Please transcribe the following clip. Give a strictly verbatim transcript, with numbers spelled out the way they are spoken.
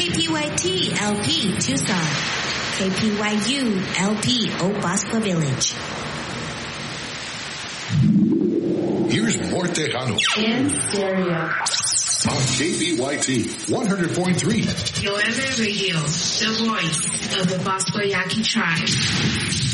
K P Y T L P Tucson. K P Y U L P Obaspa Village. Here's more Tejano. In stereo. On K P Y T one hundred point three. Yoeme Radio, the voice of the Bosco Yaqui tribe.